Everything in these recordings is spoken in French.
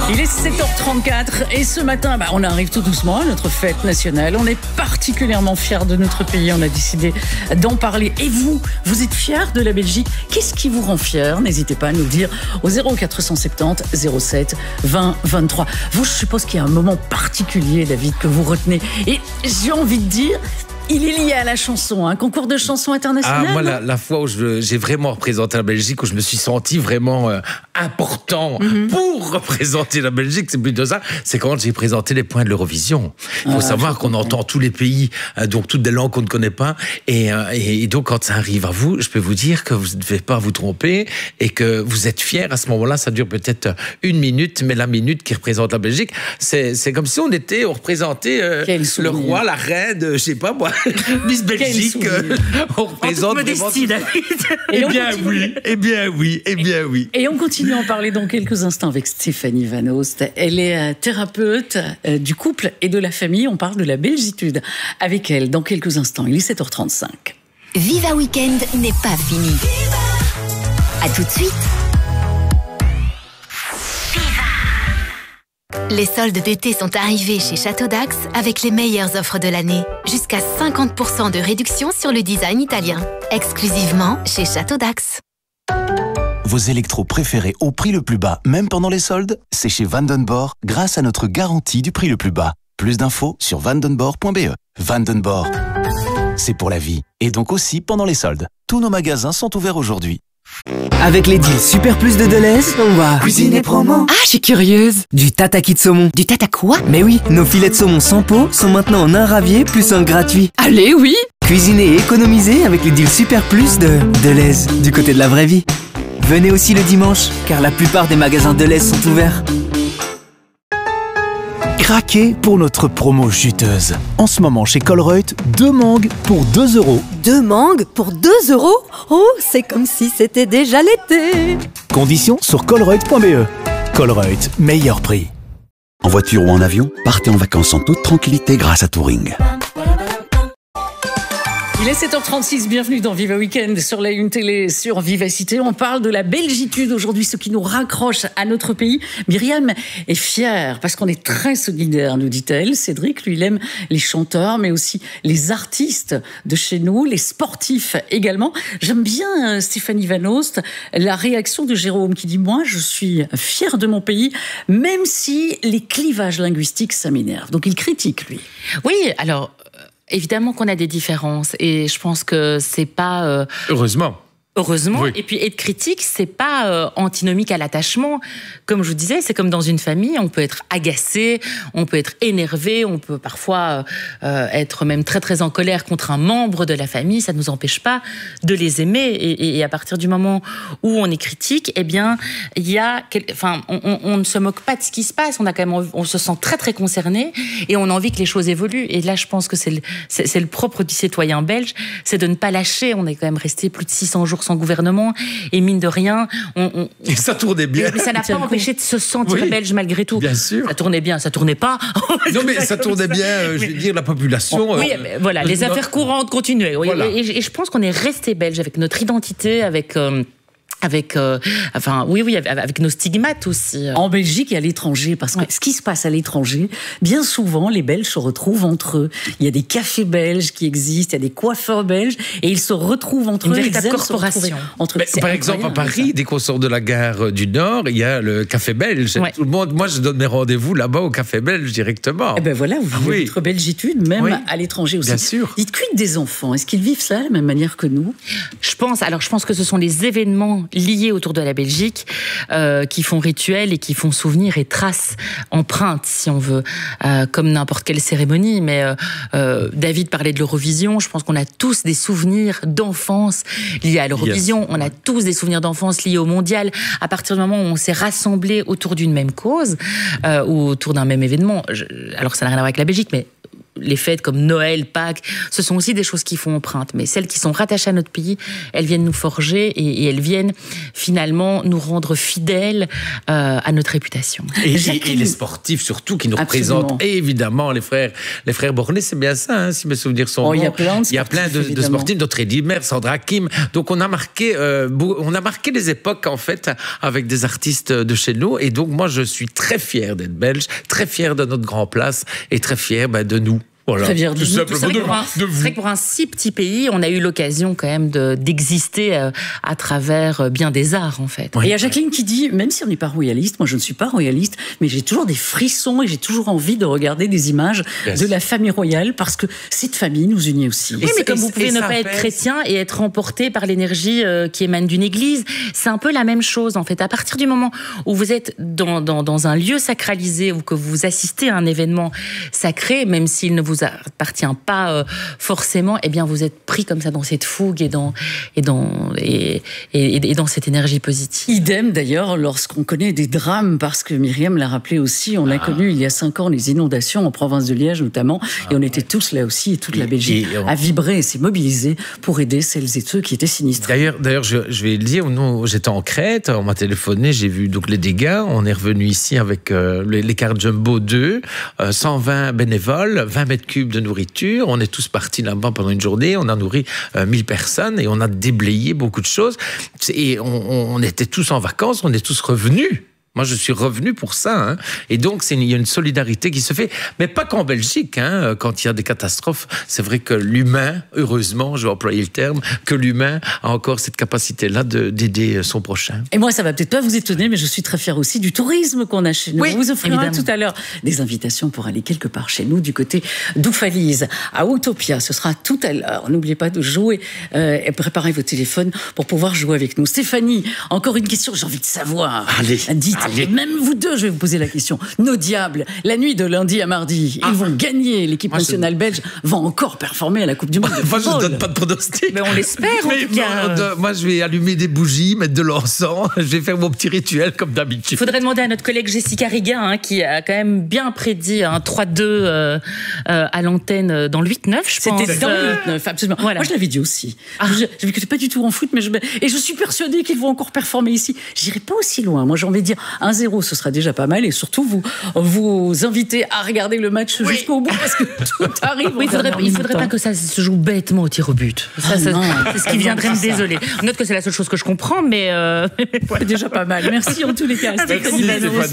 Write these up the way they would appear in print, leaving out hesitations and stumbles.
Il est 7h34 et ce matin, on arrive tout doucement à notre fête nationale. On est particulièrement fiers de notre pays. On a décidé d'en parler. Et vous êtes fiers de la Belgique? Qu'est-ce qui vous rend fiers? N'hésitez pas à nous le dire au 0470 07 20 23. Vous, je suppose qu'il y a un moment particulier, David, que vous retenez. Et j'ai envie de dire... Il est lié à la chanson, un concours de chansons internationales. Moi, la fois où j'ai vraiment représenté la Belgique, où je me suis senti vraiment important pour représenter la Belgique, c'est plutôt ça, c'est quand j'ai présenté les points de l'Eurovision. Il faut savoir qu'on entend tous les pays, donc toutes des langues qu'on ne connaît pas, et donc quand ça arrive à vous, je peux vous dire que vous ne devez pas vous tromper et que vous êtes fiers. À ce moment-là, ça dure peut-être 1 minute, mais la minute qui représente la Belgique, c'est comme si on représentait le roi, la reine, je sais pas moi. Miss Belgique, on représente modestie, David. Eh bien oui. Et on continue à en parler dans quelques instants avec Stéphanie Van Oost. Elle est thérapeute du couple et de la famille. On parle de la belgitude avec elle dans quelques instants. Il est 7h35. Viva Weekend n'est pas fini. À tout de suite. Les soldes d'été sont arrivés chez Château d'Axe avec les meilleures offres de l'année. Jusqu'à 50% de réduction sur le design italien. Exclusivement chez Château d'Axe. Vos électros préférés au prix le plus bas, même pendant les soldes, c'est chez Vandenborg grâce à notre garantie du prix le plus bas. Plus d'infos sur vandenborg.be. Vandenborg, c'est pour la vie. Et donc aussi pendant les soldes. Tous nos magasins sont ouverts aujourd'hui. Avec les deals Super Plus de Deleuze, on va cuisiner promo. Ah, je suis curieuse. Du tataki de saumon. Du tata quoi? Mais oui, nos filets de saumon sans peau sont maintenant en un ravier plus un gratuit. Allez, oui. Cuisiner et économiser avec les deals Super Plus de Deleuze, du côté de la vraie vie. Venez aussi le dimanche, car la plupart des magasins Deleuze sont ouverts. Craquez pour notre promo chuteuse. En ce moment chez Colruyt, 2 mangues pour 2 €. 2 mangues pour 2 €? Oh, c'est comme si c'était déjà l'été. Conditions sur colruyt.be. Colruyt, meilleur prix. En voiture ou en avion, partez en vacances en toute tranquillité grâce à Touring. Il est 7h36, bienvenue dans Viva Weekend sur la Une Télé, sur Vivacité. On parle de la belgitude aujourd'hui, ce qui nous raccroche à notre pays. Myriam est fière parce qu'on est très solidaire, nous dit-elle. Cédric, lui, il aime les chanteurs, mais aussi les artistes de chez nous, les sportifs également. J'aime bien, Stéphanie Van Oost, la réaction de Jérôme qui dit « Moi, je suis fière de mon pays, même si les clivages linguistiques, ça m'énerve. » Donc il critique, lui. Oui, alors... Évidemment qu'on a des différences et je pense que c'est pas... Heureusement. Oui. Et puis être critique, c'est pas antinomique à l'attachement. Comme je vous disais, c'est comme dans une famille, on peut être agacé, on peut être énervé, on peut parfois être même très très en colère contre un membre de la famille. Ça ne nous empêche pas de les aimer. Et à partir du moment où on est critique, eh bien, il y a, on ne se moque pas de ce qui se passe. On se sent très très concerné et on a envie que les choses évoluent. Et là, je pense que c'est le propre du citoyen belge, c'est de ne pas lâcher. On est quand même resté plus de 600 jours sans gouvernement et mine de rien et ça tournait bien, mais ça n'a pas empêché de se sentir belge malgré tout. Bien sûr, ça tournait bien, ça tournait pas. Non mais ça tournait bien, je veux dire, la population mais voilà, les affaires courantes continuaient, voilà. Et je pense qu'on est resté belge avec notre identité, avec nos stigmates aussi. En Belgique et à l'étranger, parce que ce qui se passe à l'étranger, bien souvent, les Belges se retrouvent entre eux. Il y a des cafés belges qui existent, il y a des coiffeurs belges, et ils se retrouvent entre eux. Une véritable corporation. Par exemple, à Paris, dès qu'on sort de la gare du Nord, il y a le café belge. Ouais. Tout le monde, moi, je donne mes rendez-vous là-bas au café belge directement. Et ben voilà, vous vivez votre belgitude, même à l'étranger aussi. Bien sûr. Dites, quid des enfants? Est-ce qu'ils vivent ça de la même manière que nous? Je pense que ce sont les événements liés autour de la Belgique qui font rituel et qui font souvenir et traces, empreintes si on veut, comme n'importe quelle cérémonie. Mais David parlait de l'Eurovision, je pense qu'on a tous des souvenirs d'enfance liés à l'Eurovision, on a tous des souvenirs d'enfance liés au mondial. À partir du moment où on s'est rassemblés autour d'une même cause ou autour d'un même événement, alors ça n'a rien à voir avec la Belgique, mais les fêtes comme Noël, Pâques, ce sont aussi des choses qui font empreinte. Mais celles qui sont rattachées à notre pays, elles viennent nous forger et elles viennent finalement nous rendre fidèles à notre réputation. Et les sportifs surtout qui nous représentent, et évidemment les frères Bornet, c'est bien ça, hein, si mes souvenirs sont bons. Il y a plein de sportifs, d'autres Eddy Mer, Sandra Kim. Donc on a marqué les époques en fait avec des artistes de chez nous. Et donc moi je suis très fier d'être belge, très fier de notre grand place et très fier de nous. Voilà. Très bien. C'est vrai que pour un si petit pays, on a eu l'occasion quand même d'exister à travers bien des arts, en fait. Et il y a Jacqueline qui dit, même si on n'est pas royaliste, moi je ne suis pas royaliste, mais j'ai toujours des frissons et j'ai toujours envie de regarder des images de la famille royale parce que cette famille nous unit aussi. Oui, mais comme vous pouvez ne pas être chrétien et être emporté par l'énergie qui émane d'une église, c'est un peu la même chose, en fait. À partir du moment où vous êtes dans un lieu sacralisé ou que vous assistez à un événement sacré, même s'il ne vous appartient pas forcément, eh bien vous êtes pris comme ça dans cette fougue et dans cette énergie positive. Idem d'ailleurs lorsqu'on connaît des drames, parce que Myriam l'a rappelé aussi, on a connu il y a 5 ans les inondations en province de Liège notamment, et on était tous là aussi, et toute la Belgique a vibré et s'est mobilisée pour aider celles et ceux qui étaient sinistrés. D'ailleurs, je vais le dire, nous, j'étais en Crète, on m'a téléphoné, j'ai vu donc les dégâts, on est revenu ici avec les cartes Jumbo 2, 120 bénévoles, 20 mètres cubes de nourriture. On est tous partis là-bas pendant une journée. On a nourri 1000 personnes et on a déblayé beaucoup de choses. Et on était tous en vacances, on est tous revenus. Moi, je suis revenu pour ça. Hein. Et donc, il y a une solidarité qui se fait. Mais pas qu'en Belgique. Hein. Quand il y a des catastrophes, c'est vrai que l'humain, heureusement, je vais employer le terme, que l'humain a encore cette capacité-là d'aider son prochain. Et moi, ça va peut-être pas vous étonner, mais je suis très fière aussi du tourisme qu'on a chez nous. Oui, on vous offrira tout à l'heure des invitations pour aller quelque part chez nous, du côté d'Oufalise, à Utopia. Ce sera tout à l'heure. N'oubliez pas de jouer et préparez vos téléphones pour pouvoir jouer avec nous. Stéphanie, encore une question, j'ai envie de savoir. Allez. Dites. Même vous deux, je vais vous poser la question. Nos diables, la nuit de lundi à mardi, ils vont gagner. L'équipe nationale belge va encore performer à la Coupe du Monde. Moi, je ne donne pas de pronostic. Mais on l'espère, en tout cas. Moi, je vais allumer des bougies, mettre de l'encens. Je vais faire mon petit rituel comme d'habitude. Il faudrait demander à notre collègue Jessica Riga, qui a quand même bien prédit un 3-2 à l'antenne dans le 8-9, je pense. C'était dans le 8-9, absolument. Voilà. Moi, je l'avais dit aussi. J'ai vu que tu n'es pas du tout en foot, mais je suis persuadée qu'ils vont encore performer ici. J'irai pas aussi loin. Moi, j'ai envie de dire 1-0, ce sera déjà pas mal, et surtout vous invitez à regarder le match jusqu'au bout parce que tout arrive. Oui, il faudrait pas que ça se joue bêtement au tir au but. C'est ce qui viendrait me désoler. Note que c'est la seule chose que je comprends, mais c'est déjà pas mal. Merci en tous les cas, Stéphanie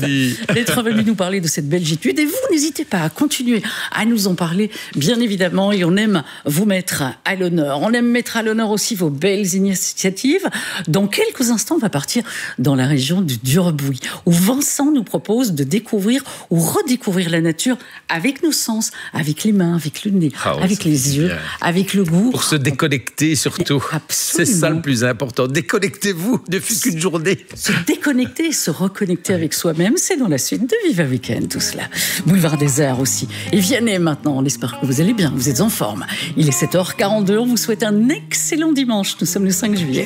d'être venue nous parler de cette belgitude. Et vous, n'hésitez pas à continuer à nous en parler, bien évidemment, et on aime vous mettre à l'honneur. On aime mettre à l'honneur aussi vos belles initiatives. Dans quelques instants, on va partir dans la région du Durbouy, où Vincent nous propose de découvrir ou redécouvrir la nature avec nos sens, avec les mains, avec le nez, avec les yeux, avec le goût. Pour se déconnecter surtout. Absolument. C'est ça le plus important. Déconnectez-vous, ne fût qu'une journée. Se déconnecter, se reconnecter avec soi-même, c'est dans la suite de Viva Weekend, tout cela. Boulevard des Arts aussi. Et Vianney maintenant, on espère que vous allez bien, vous êtes en forme. Il est 7h42, on vous souhaite un excellent dimanche. Nous sommes le 5 juillet.